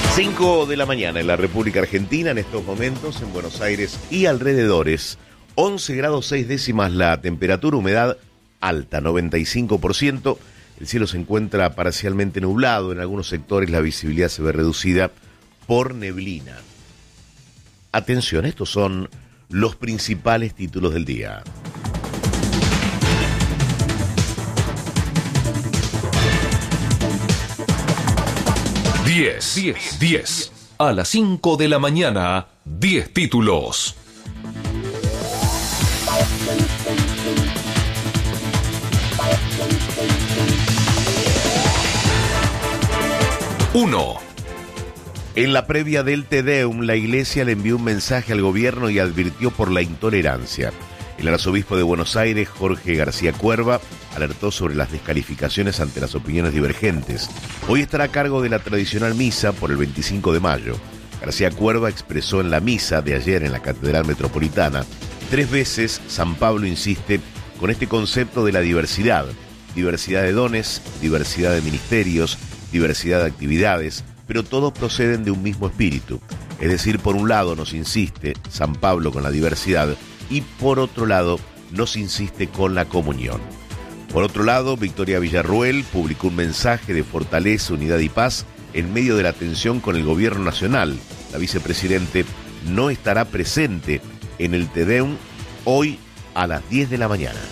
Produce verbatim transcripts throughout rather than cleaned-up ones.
cinco de la mañana en la República Argentina, en estos momentos en Buenos Aires y alrededores, once grados seis décimas la temperatura, humedad alta, noventa y cinco por ciento, el cielo se encuentra parcialmente nublado, en algunos sectores la visibilidad se ve reducida por neblina. Atención, estos son los principales títulos del día. diez, diez, diez. A las cinco de la mañana, diez títulos. uno. En la previa del Te Deum, la Iglesia le envió un mensaje al gobierno y advirtió por la intolerancia. El arzobispo de Buenos Aires, Jorge García Cuerva, alertó sobre las descalificaciones ante las opiniones divergentes. Hoy estará a cargo de la tradicional misa por el veinticinco de mayo. García Cuerva expresó en la misa de ayer en la Catedral Metropolitana: tres veces San Pablo insiste con este concepto de la diversidad. Diversidad de dones, diversidad de ministerios, diversidad de actividades, pero todos proceden de un mismo espíritu. Es decir, por un lado nos insiste San Pablo con la diversidad y por otro lado nos insiste con la comunión. Por otro lado, Victoria Villarruel publicó un mensaje de fortaleza, unidad y paz en medio de la tensión con el gobierno nacional. La vicepresidente no estará presente en el Te Deum hoy a las diez de la mañana.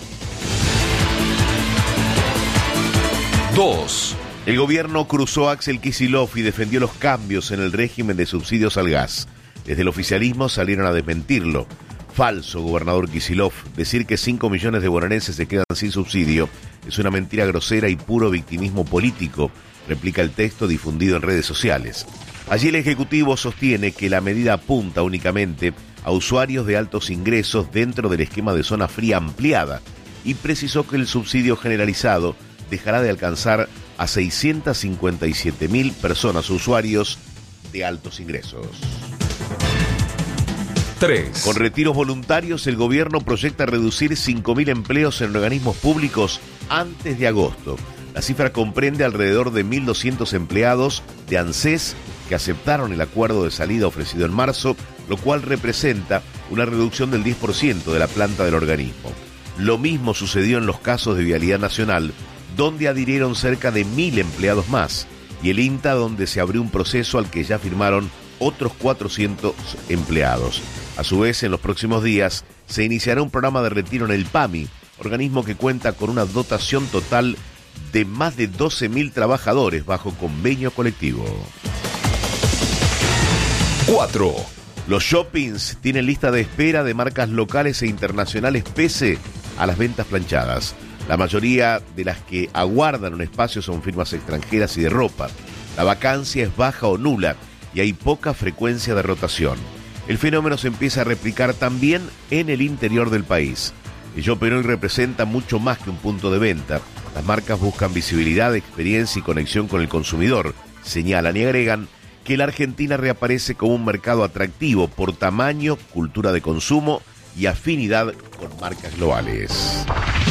dos. El gobierno cruzó a Axel Kicillof y defendió los cambios en el régimen de subsidios al gas. Desde el oficialismo salieron a desmentirlo. Falso, gobernador Kicillof. Decir que cinco millones de bonaerenses se quedan sin subsidio es una mentira grosera y puro victimismo político, replica el texto difundido en redes sociales. Allí el Ejecutivo sostiene que la medida apunta únicamente a usuarios de altos ingresos dentro del esquema de zona fría ampliada y precisó que el subsidio generalizado dejará de alcanzar a seiscientas cincuenta y siete mil personas, usuarios de altos ingresos. tres. Con retiros voluntarios, el gobierno proyecta reducir cinco mil empleos en organismos públicos antes de agosto. La cifra comprende alrededor de mil doscientos empleados de ANSES que aceptaron el acuerdo de salida ofrecido en marzo, lo cual representa una reducción del diez por ciento de la planta del organismo. Lo mismo sucedió en los casos de Vialidad Nacional, donde adhirieron cerca de mil empleados más, y el INTA, donde se abrió un proceso al que ya firmaron otros cuatrocientos empleados. A su vez, en los próximos días, se iniciará un programa de retiro en el PAMI, organismo que cuenta con una dotación total de más de doce mil trabajadores bajo convenio colectivo. cuatro. Los shoppings tienen lista de espera de marcas locales e internacionales pese a las ventas planchadas. La mayoría de las que aguardan un espacio son firmas extranjeras y de ropa. La vacancia es baja o nula y hay poca frecuencia de rotación. El fenómeno se empieza a replicar también en el interior del país. El Shopping hoy representa mucho más que un punto de venta. Las marcas buscan visibilidad, experiencia y conexión con el consumidor. Señalan y agregan que la Argentina reaparece como un mercado atractivo por tamaño, cultura de consumo y afinidad con marcas globales.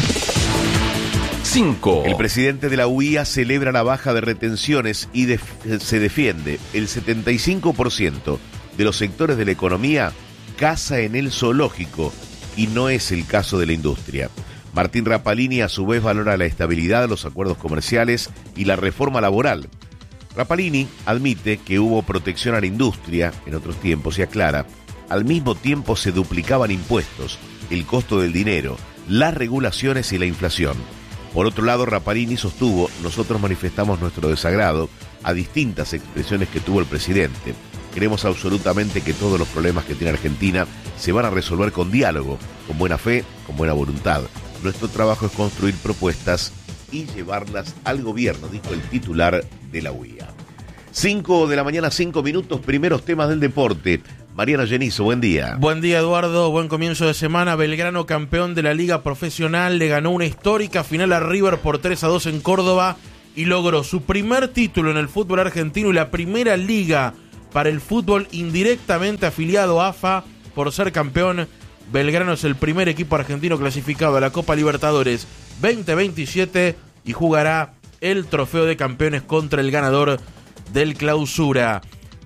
cinco. El presidente de la U I A celebra la baja de retenciones y def- se defiende. El setenta y cinco por ciento de los sectores de la economía caza en el zoológico y no es el caso de la industria. Martín Rapalini a su vez valora la estabilidad de los acuerdos comerciales y la reforma laboral. Rapalini admite que hubo protección a la industria en otros tiempos y aclara: al mismo tiempo se duplicaban impuestos, el costo del dinero, las regulaciones y la inflación. Por otro lado, Rapalini sostuvo: nosotros manifestamos nuestro desagrado a distintas expresiones que tuvo el presidente. Creemos absolutamente que todos los problemas que tiene Argentina se van a resolver con diálogo, con buena fe, con buena voluntad. Nuestro trabajo es construir propuestas y llevarlas al gobierno, dijo el titular de la U I A. cinco de la mañana, cinco minutos, primeros temas del deporte. Mariana Genizo, buen día. Buen día, Eduardo, buen comienzo de semana. Belgrano, campeón de la Liga Profesional, le ganó una histórica final a River por tres a dos en Córdoba y logró su primer título en el fútbol argentino y la primera liga para el fútbol indirectamente afiliado a A F A por ser campeón. Belgrano es el primer equipo argentino clasificado a la Copa Libertadores veinte veintisiete y jugará el trofeo de campeones contra el ganador del Clausura.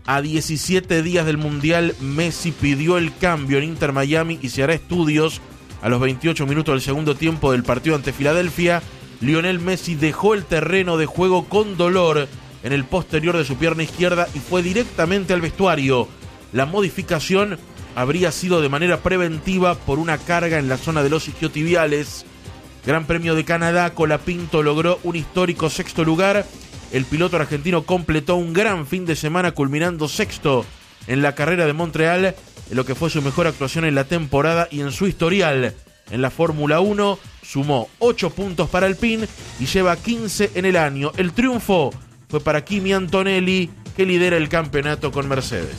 A diecisiete días del Mundial, Messi pidió el cambio en Inter Miami y se hará estudios. A los veintiocho minutos del segundo tiempo del partido ante Filadelfia, Lionel Messi dejó el terreno de juego con dolor en el posterior de su pierna izquierda y fue directamente al vestuario. La modificación habría sido de manera preventiva por una carga en la zona de los isquiotibiales. Gran Premio de Canadá, Colapinto logró un histórico sexto lugar. El piloto argentino completó un gran fin de semana culminando sexto en la carrera de Montreal, en lo que fue su mejor actuación en la temporada y en su historial. En la Fórmula uno sumó ocho puntos para Alpine y lleva quince en el año. El triunfo fue para Kimi Antonelli, que lidera el campeonato con Mercedes.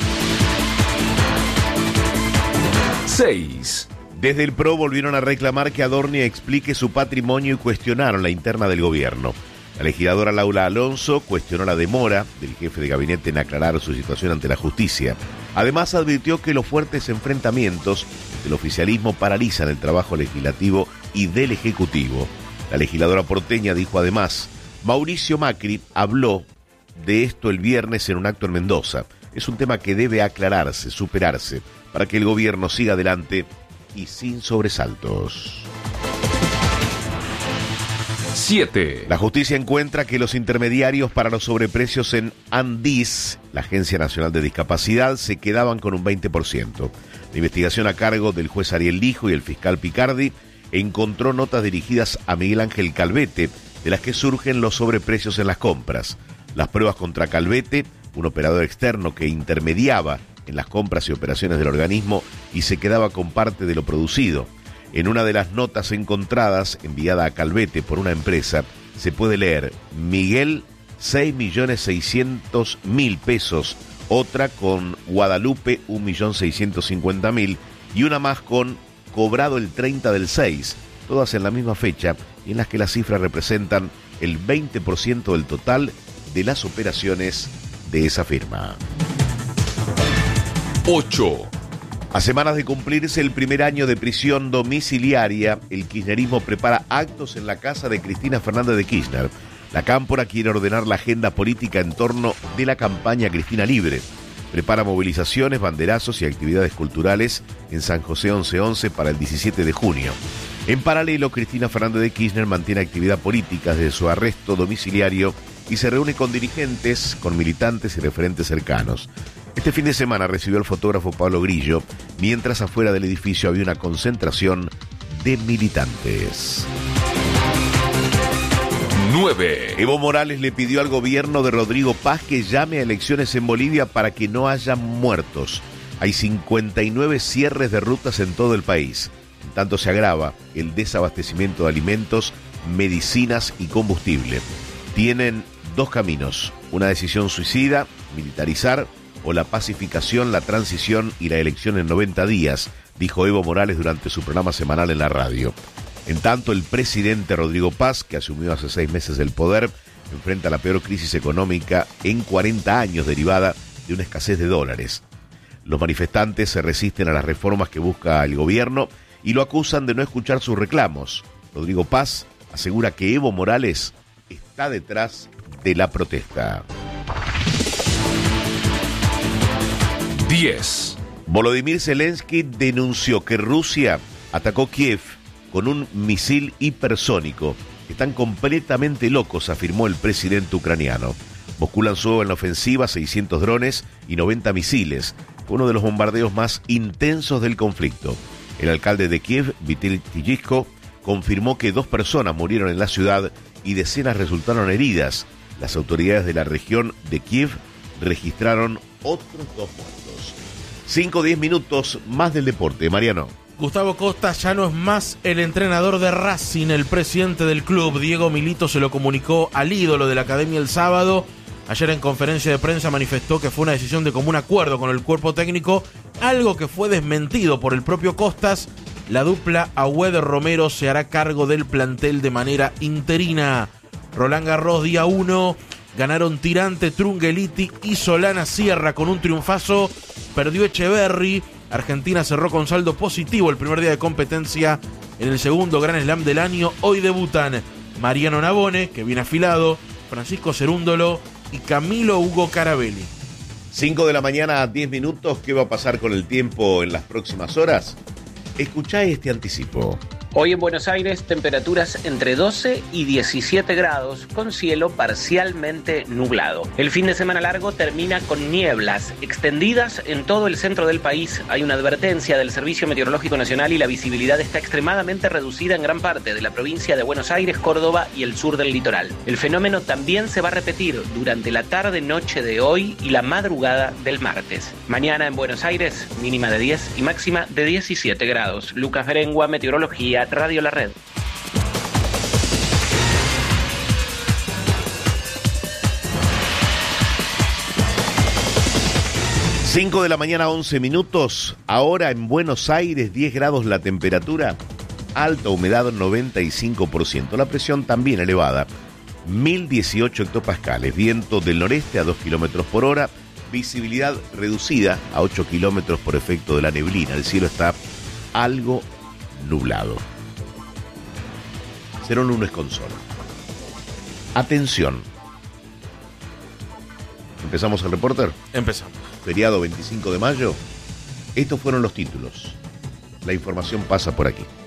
seis. Desde el P R O volvieron a reclamar que Adornia explique su patrimonio y cuestionaron la interna del gobierno. La legisladora Laura Alonso cuestionó la demora del jefe de gabinete en aclarar su situación ante la justicia. Además, advirtió que los fuertes enfrentamientos del oficialismo paralizan el trabajo legislativo y del Ejecutivo. La legisladora porteña dijo además: Mauricio Macri habló de esto el viernes en un acto en Mendoza. Es un tema que debe aclararse, superarse, para que el gobierno siga adelante y sin sobresaltos. siete. La justicia encuentra que los intermediarios para los sobreprecios en Andis, la Agencia Nacional de Discapacidad, se quedaban con un veinte por ciento. La investigación a cargo del juez Ariel Lijo y el fiscal Picardi encontró notas dirigidas a Miguel Ángel Calvete, de las que surgen los sobreprecios en las compras. Las pruebas contra Calvete, un operador externo que intermediaba en las compras y operaciones del organismo y se quedaba con parte de lo producido. En una de las notas encontradas, enviada a Calvete por una empresa, se puede leer: Miguel, seis millones seiscientos mil pesos, otra con Guadalupe, un millón seiscientos cincuenta mil, y una más con cobrado el treinta del seis, todas en la misma fecha, y en las que las cifras representan el veinte por ciento del total de las operaciones de esa firma. ocho. A semanas de cumplirse el primer año de prisión domiciliaria, el kirchnerismo prepara actos en la casa de Cristina Fernández de Kirchner. La Cámpora quiere ordenar la agenda política en torno de la campaña Cristina Libre. Prepara movilizaciones, banderazos y actividades culturales en San José once once para el diecisiete de junio. En paralelo, Cristina Fernández de Kirchner mantiene actividad política desde su arresto domiciliario y se reúne con dirigentes, con militantes y referentes cercanos. Este fin de semana recibió el fotógrafo Pablo Grillo, mientras afuera del edificio había una concentración de militantes. nueve. Evo Morales le pidió al gobierno de Rodrigo Paz que llame a elecciones en Bolivia para que no haya muertos. Hay cincuenta y nueve cierres de rutas en todo el país. En tanto se agrava el desabastecimiento de alimentos, medicinas y combustible. Tienen dos caminos: una decisión suicida, militarizar, o la pacificación, la transición y la elección en noventa días, dijo Evo Morales durante su programa semanal en la radio. En tanto, el presidente Rodrigo Paz, que asumió hace seis meses el poder, enfrenta la peor crisis económica en cuarenta años derivada de una escasez de dólares. Los manifestantes se resisten a las reformas que busca el gobierno y lo acusan de no escuchar sus reclamos. Rodrigo Paz asegura que Evo Morales está detrás de la protesta. diez. Volodymyr Zelensky denunció que Rusia atacó Kiev con un misil hipersónico. Están completamente locos, afirmó el presidente ucraniano. Moscú lanzó en la ofensiva seiscientos drones y noventa misiles, uno de los bombardeos más intensos del conflicto. El alcalde de Kiev, Vitali Klitschko, confirmó que dos personas murieron en la ciudad y decenas resultaron heridas. Las autoridades de la región de Kiev registraron otros dos muertos. cinco o diez minutos más del deporte, Mariano. Gustavo Costa ya no es más el entrenador de Racing. El presidente del club, Diego Milito, se lo comunicó al ídolo de la academia el sábado. Ayer en conferencia de prensa manifestó que fue una decisión de común acuerdo con el cuerpo técnico, algo que fue desmentido por el propio Costas. La dupla Agüed-Romero se hará cargo del plantel de manera interina. Roland Garros, día uno. Ganaron Tirante, Trungeliti y Solana Sierra con un triunfazo. Perdió Echeverry. Argentina cerró con saldo positivo el primer día de competencia en el segundo Grand Slam del año. Hoy debutan Mariano Navone, que viene afilado, Francisco Cerúndolo y Camilo Hugo Carabelli. cinco de la mañana a diez minutos. ¿Qué va a pasar con el tiempo en las próximas horas? Escuchá este anticipo. Hoy en Buenos Aires, temperaturas entre doce y diecisiete grados, con cielo parcialmente nublado. El fin de semana largo termina con nieblas extendidas en todo el centro del país. Hay una advertencia del Servicio Meteorológico Nacional y la visibilidad está extremadamente reducida en gran parte de la provincia de Buenos Aires, Córdoba y el sur del litoral. El fenómeno también se va a repetir durante la tarde-noche de hoy y la madrugada del martes. Mañana en Buenos Aires, mínima de diez y máxima de diecisiete grados. Lucas Berengua, Meteorología, Radio La Red. cinco de la mañana, once minutos. Ahora en Buenos Aires, diez grados la temperatura. Alta humedad, noventa y cinco por ciento. La presión también elevada, mil dieciocho hectopascales. Viento del noreste a dos kilómetros por hora. Visibilidad reducida a ocho kilómetros por efecto de la neblina. El cielo está algo nublado. cero uno es con sol. Atención. ¿Empezamos el reporter? Empezamos. Feriado veinticinco de mayo. Estos fueron los títulos. La información pasa por aquí.